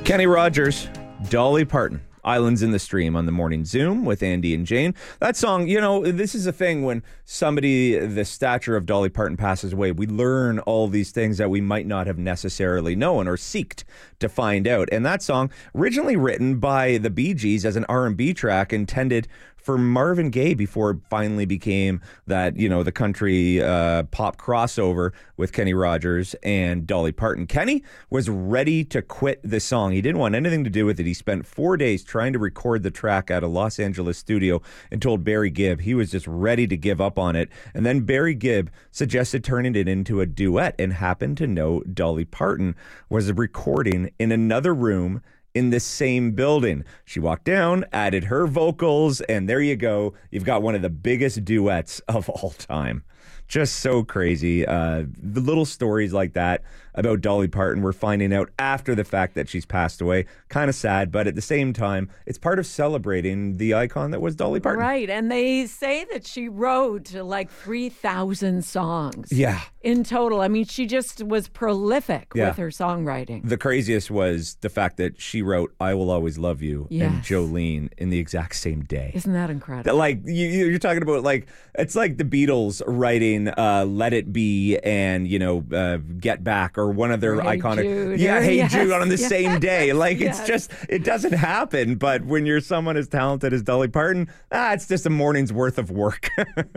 Kenny Rogers, Dolly Parton. Islands in the Stream on the Morning Zoom with Andy and Jane. That song, you know, this is a thing when somebody the stature of Dolly Parton passes away. We learn all these things that we might not have necessarily known or seeked to find out. And that song, originally written by the Bee Gees as an R&B track intended for Marvin Gaye before it finally became that, you know, the country pop crossover with Kenny Rogers and Dolly Parton. Kenny was ready to quit the song. He didn't want anything to do with it. He spent 4 days trying to record the track at a Los Angeles studio and told Barry Gibb he was just ready to give up on it. And then Barry Gibb suggested turning it into a duet and happened to know Dolly Parton was recording in another room in the same building. She walked down, added her vocals, and there you go. You've got one of the biggest duets of all time. Just so crazy. The little stories like that about Dolly Parton we're finding out after the fact that she's passed away. Kind of sad, but at the same time, it's part of celebrating the icon that was Dolly Parton. Right, and they say that she wrote like 3,000 songs. Yeah. In total. I mean, she just was prolific with her songwriting. The craziest was the fact that she wrote I Will Always Love You and Jolene in the exact same day. Isn't that incredible? Like, you're talking about, like, it's like the Beatles writing Let It Be and, you know, Get Back or one of their iconic... Jude. Hey Jude on the same day. Like, it's just, it doesn't happen. But when you're someone as talented as Dolly Parton, it's just a morning's worth of work.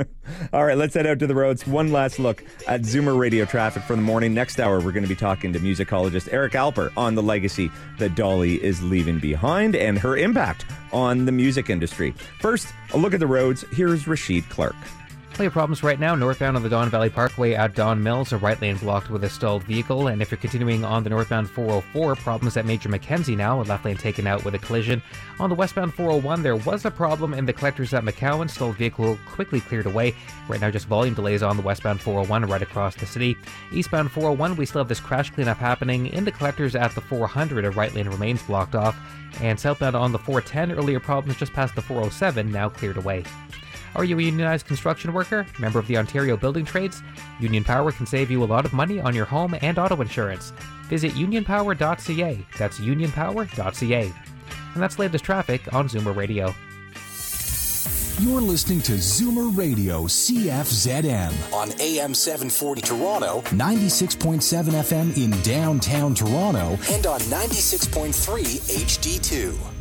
All right, let's head out to the roads. One last look at Zoomer Radio traffic for the morning. Next hour, we're going to be talking to musicologist Eric Alper on the legacy that Dolly is leaving behind and her impact on the music industry. First, a look at the roads. Here's Rashid Clark. Plenty of problems right now. Northbound on the Don Valley Parkway at Don Mills, a right lane blocked with a stalled vehicle. And if you're continuing on the northbound 404, problems at Major Mackenzie now, a left lane taken out with a collision. On the westbound 401, there was a problem in the collectors at McCowan. Stalled vehicle quickly cleared away. Right now, just volume delays on the westbound 401 right across the city. Eastbound 401, we still have this crash cleanup happening in the collectors at the 400. A right lane remains blocked off. And southbound on the 410, earlier problems just past the 407, now cleared away. Are you a unionized construction worker, member of the Ontario Building Trades? Union Power can save you a lot of money on your home and auto insurance. Visit unionpower.ca. That's unionpower.ca. And that's latest traffic on Zoomer Radio. You're listening to Zoomer Radio CFZM on AM 740 Toronto, 96.7 FM in downtown Toronto, and on 96.3 HD2.